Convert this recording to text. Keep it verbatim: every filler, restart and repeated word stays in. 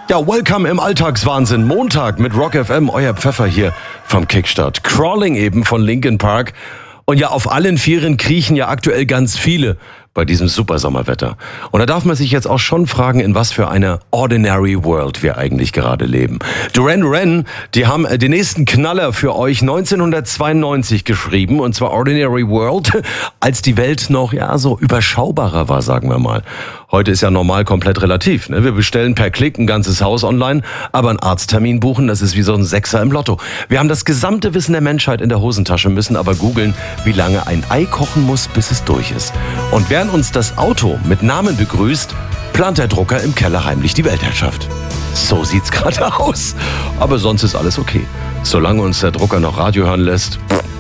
Ja, welcome im Alltagswahnsinn. Montag mit Rock F M, euer Pfeffer hier vom Kickstart. Crawling eben von Linkin Park. Und ja, auf allen Vieren kriechen ja aktuell ganz viele bei diesem super Sommerwetter. Und da darf man sich jetzt auch schon fragen, in was für einer ordinary world wir eigentlich gerade leben. Duran Duran, die haben den nächsten Knaller für euch neunzehnhundertzweiundneunzig geschrieben, und zwar Ordinary World, als die Welt noch ja so überschaubarer war, sagen wir mal. Heute ist ja normal komplett relativ. Ne? Wir bestellen per Klick ein ganzes Haus online, aber einen Arzttermin buchen, das ist wie so ein Sechser im Lotto. Wir haben das gesamte Wissen der Menschheit in der Hosentasche, müssen aber googeln, wie lange ein Ei kochen muss, bis es durch ist. Und während uns das Auto mit Namen begrüßt, plant der Drucker im Keller heimlich die Weltherrschaft. So sieht's gerade aus. Aber sonst ist alles okay. Solange uns der Drucker noch Radio hören lässt,